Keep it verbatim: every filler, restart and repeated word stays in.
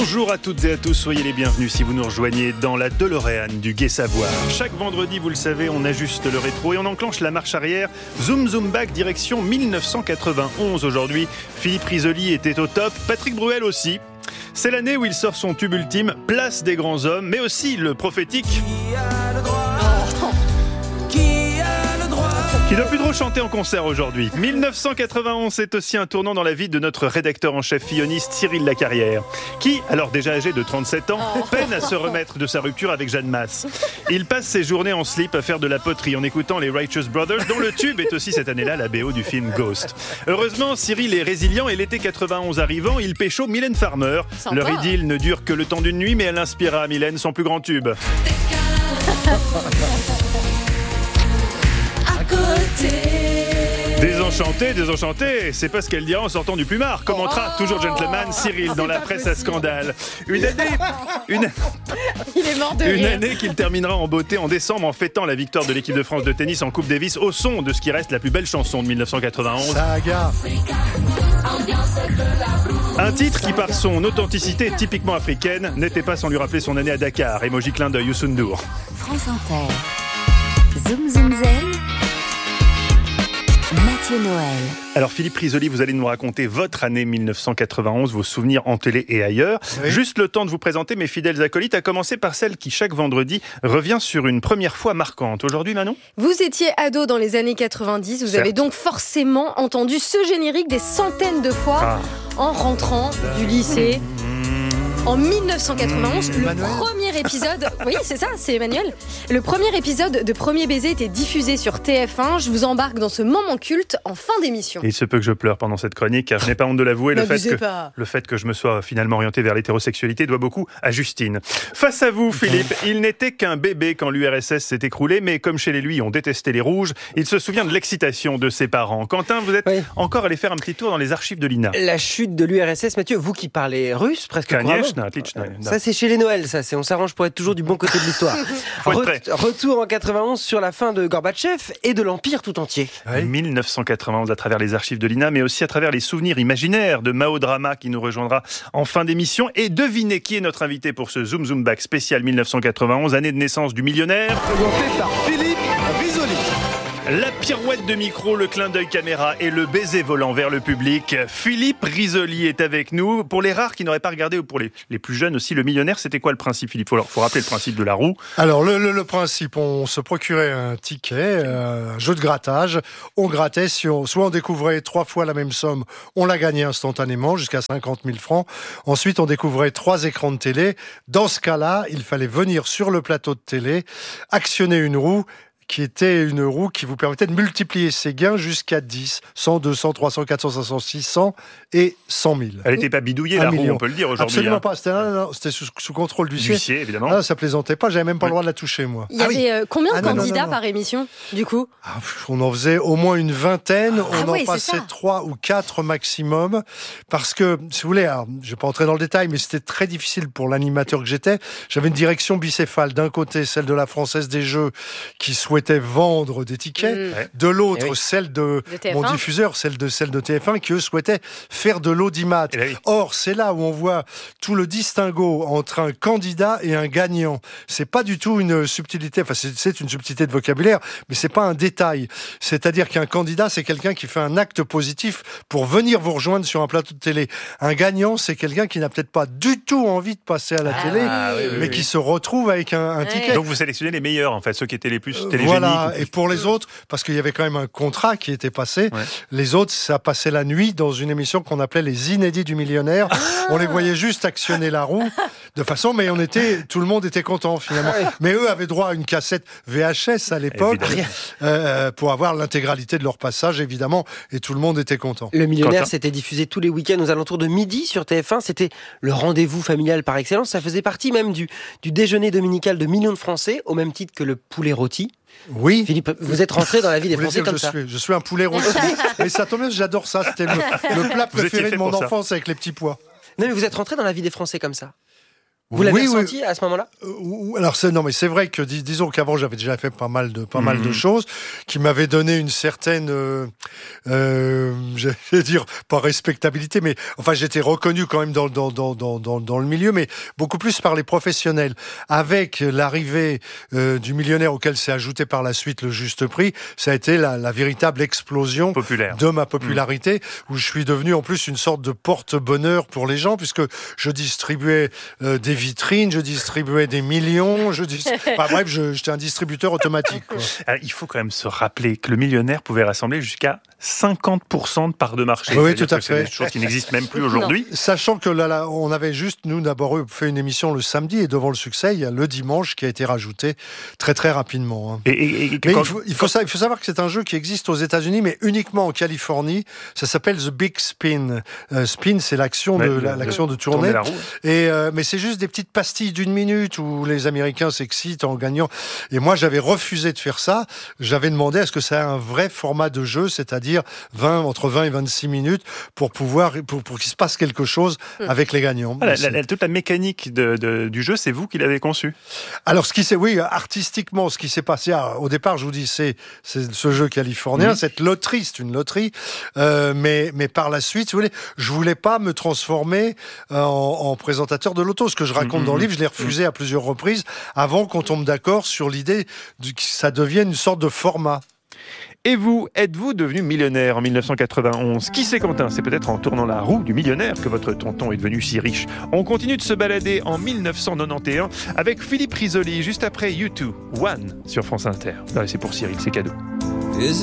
Bonjour à toutes et à tous, soyez les bienvenus si vous nous rejoignez dans la DeLorean du Gai Savoir. Chaque vendredi, vous le savez, on ajuste le rétro et on enclenche la marche arrière. Zoom Zoom Back direction dix-neuf cent quatre-vingt-onze. Aujourd'hui, Philippe Risoli était au top, Patrick Bruel aussi. C'est l'année où il sort son tube ultime, Place des grands hommes, mais aussi le prophétique... Qui a le droit Qui a le droit Qui doit plus trop chanter en concert aujourd'hui. dix-neuf cent quatre-vingt-onze, c'est aussi un tournant dans la vie de notre rédacteur en chef filloniste Cyril Lacarrière, qui, alors déjà âgé de trente-sept ans, peine à se remettre de sa rupture avec Jeanne Masse. Il passe ses journées en slip à faire de la poterie en écoutant les Righteous Brothers, dont le tube est aussi cette année-là la B O du film Ghost. Heureusement, Cyril est résilient et l'été quatre-vingt-onze arrivant, il pécho Mylène Farmer. Sympa. Leur idylle ne dure que le temps d'une nuit, mais elle inspira à Mylène son plus grand tube. Désenchanté, désenchanté, c'est pas ce qu'elle dira en sortant du plumard. Commentera toujours gentleman Cyril dans la presse à scandale. Une année, une, Il est mort de une rire. année qu'il terminera en beauté en décembre en fêtant la victoire de l'équipe de France de tennis en Coupe Davis au son de ce qui reste la plus belle chanson de dix-neuf cent quatre-vingt-onze. Saga. Un titre qui, par son authenticité typiquement africaine, n'était pas sans lui rappeler son année à Dakar. Emoji clin d'œil Youssou N'Dour. France Inter. Zoom Zoom Zen. Mathieu Noël. Alors Philippe Risoli, vous allez nous raconter votre année dix-neuf cent quatre-vingt-onze, vos souvenirs en télé et ailleurs. Oui. Juste le temps de vous présenter mes fidèles acolytes, à commencer par celle qui chaque vendredi revient sur une première fois marquante. Aujourd'hui, Manon ? Vous étiez ado dans les années quatre-vingt-dix, vous Certes. avez donc forcément entendu ce générique des centaines de fois Ah. en rentrant du lycée. En dix-neuf cent quatre-vingt-onze, le Emmanuel. premier épisode, oui c'est ça, c'est Emmanuel. Le premier épisode de Premier Baiser était diffusé sur T F un. Je vous embarque dans ce moment culte en fin d'émission. Et il se peut que je pleure pendant cette chronique, car je n'ai pas honte de l'avouer, le fait, N'abusez que, pas. le fait que je me sois finalement orienté vers l'hétérosexualité doit beaucoup à Justine. Face à vous, Philippe, il n'était qu'un bébé quand l'U R S S s'est écroulé, mais comme chez les lui, on détestait les rouges, il se souvient de l'excitation de ses parents. Quentin, vous êtes Oui. encore allé faire un petit tour dans les archives de l'I N A. La chute de l'U R S S, Mathieu, vous qui parlez russe presque couramment. Конечно, отлично. Ça, c'est chez les Noëls, ça. C'est, on s'arrange pour être toujours du bon côté de l'histoire. Faut être prêt. Retour en quatre-vingt-onze sur la fin de Gorbatchev et de l'Empire tout entier. Oui. dix-neuf cent quatre-vingt-onze à travers les archives de l'I N A, mais aussi à travers les souvenirs imaginaires de Mao Drama qui nous rejoindra en fin d'émission. Et devinez qui est notre invité pour ce Zoom Zoom Back spécial dix-neuf cent quatre-vingt-onze, année de naissance du millionnaire. Présenté par Philippe Risoli. La pirouette de micro, le clin d'œil caméra et le baiser volant vers le public. Philippe Risoli est avec nous. Pour les rares qui n'auraient pas regardé, ou pour les, les plus jeunes aussi, le millionnaire, c'était quoi le principe, Philippe ? Il faut, faut rappeler le principe de la roue. Alors, le, le, le principe, on se procurait un ticket, euh, un jeu de grattage. On grattait, si on, soit on découvrait trois fois la même somme, on la gagnait instantanément, jusqu'à cinquante mille francs. Ensuite, on découvrait trois écrans de télé. Dans ce cas-là, il fallait venir sur le plateau de télé, actionner une roue, qui était une roue qui vous permettait de multiplier ses gains jusqu'à dix, cent, deux cents, trois cents, quatre cents, cinq cents, six cents et cent mille. Elle n'était pas bidouillée, Un la roue, million. on peut le dire aujourd'hui. Absolument hein. pas, c'était, non, non, c'était sous, sous contrôle d'huissier. L'huissier, évidemment. Ah, ça plaisantait pas, j'avais même pas Ouais. le droit de la toucher, moi. Il y Ah oui. avait euh, combien de Ah non, non, candidats non, non. par émission, du coup ? Ah, pff, on en faisait au moins une vingtaine, Ah on ouais, en c'est passait ça. trois ou quatre maximum, parce que, si vous voulez, alors, je vais pas entrer dans le détail, mais c'était très difficile pour l'animateur que j'étais. J'avais une direction bicéphale, d'un côté celle de la Française des Jeux, qui souhaitait vendre des tickets, Mm. Ouais. de l'autre Eh oui. celle de, De T F un. mon diffuseur, celle de celle de T F un, qui eux souhaitaient faire de l'audimat. Eh ben oui. Or, c'est là où on voit tout le distinguo entre un candidat et un gagnant. C'est pas du tout une subtilité, enfin c'est, c'est une subtilité de vocabulaire, mais c'est pas un détail. C'est-à-dire qu'un candidat, c'est quelqu'un qui fait un acte positif pour venir vous rejoindre sur un plateau de télé. Un gagnant, c'est quelqu'un qui n'a peut-être pas du tout envie de passer à la Ah télé, oui, oui, mais oui. qui se retrouve avec un, un Ouais. ticket. Donc vous sélectionnez les meilleurs, en fait, ceux qui étaient les plus Euh, télégéniques. Voilà, et pour les autres, parce qu'il y avait quand même un contrat qui était passé, Ouais. les autres, ça passait la nuit dans une émission qu'on appelait les Inédits du millionnaire. On les voyait juste actionner la roue de façon, mais on était, tout le monde était content finalement. Mais eux avaient droit à une cassette V H S à l'époque, Évidemment. euh, pour avoir l'intégralité de leur passage évidemment, et tout le monde était content. Le millionnaire, Quentin. c'était diffusé tous les week-ends aux alentours de midi sur T F un. C'était le rendez-vous familial par excellence. Ça faisait partie même du, du déjeuner dominical de millions de Français, au même titre que le poulet rôti. Oui. Philippe, vous êtes rentré dans la vie des Vous voulez Français dire que comme je ça. suis, je suis un poulet rôti. Mais ça tombe bien, j'adore ça. C'était le, le plat Vous étiez préféré fait de mon pour ça. enfance avec les petits pois. Non, mais vous êtes rentré dans la vie des Français comme ça. Vous l'avez Oui, oui. ressenti à ce moment-là? Euh, Alors c'est non mais c'est vrai que dis- disons qu'avant j'avais déjà fait pas mal de pas Mmh. mal de choses qui m'avaient donné une certaine euh, euh, j'allais dire pas respectabilité mais enfin j'étais reconnu quand même dans dans dans dans dans, dans le milieu mais beaucoup plus par les professionnels. Avec l'arrivée euh, du millionnaire auquel s'est ajouté par la suite le Juste Prix, ça a été la, la véritable explosion Populaire. de ma popularité où je suis devenu en plus une sorte de porte-bonheur pour les gens puisque je distribuais euh, des vitrines, je distribuais des millions, je dis... enfin, bref, je- j'étais un distributeur automatique. Quoi. Alors, il faut quand même se rappeler que le millionnaire pouvait rassembler jusqu'à cinquante pour cent de parts de marché. Oui, C'est-à-dire tout à que c'est fait. des choses qui n'existent même plus aujourd'hui. Sachant que là, là, on avait juste, nous d'abord, fait une émission le samedi et devant le succès, il y a le dimanche qui a été rajouté très très rapidement. hein. Et, et- et Mais quand- il, faut, il, faut sa- il faut savoir que c'est un jeu qui existe aux États-Unis, mais uniquement en Californie. Ça s'appelle The Big Spin. Euh, spin, c'est l'action Ouais, de le- la- l'action de tourner tourner. la roue. Et euh, mais c'est juste des petites pastilles d'une minute où les Américains s'excitent en gagnant. Et moi, j'avais refusé de faire ça. J'avais demandé à ce que ça ait un vrai format de jeu, c'est-à-dire vingt entre vingt et vingt-six minutes pour pouvoir pour, pour qu'il se passe quelque chose avec les gagnants. Ah, la- C'est- la- la- toute la mécanique de- de- du jeu, c'est vous qui l'avez conçu. Alors, ce qui s'est, oui, artistiquement, ce qui s'est passé, ah, au départ, je vous dis, c'est, c'est ce jeu californien, Mhm. cette loterie, c'est une loterie, euh, mais, mais par la suite, si vous voulez, je voulais pas me transformer euh, en, en présentateur de loto. Ce que je raconte Mhm. dans le livre, je l'ai refusé à plusieurs reprises avant qu'on tombe d'accord sur l'idée du- que ça devienne une sorte de format. Et vous, êtes-vous devenu millionnaire en mille neuf cent quatre-vingt-onze? Qui c'est Quentin? C'est peut-être en tournant la roue du millionnaire que votre tonton est devenu si riche. On continue de se balader en mille neuf cent quatre-vingt-onze avec Philippe Risoli, juste après U deux, One sur France Inter. Non, c'est pour Cyril, c'est cadeau.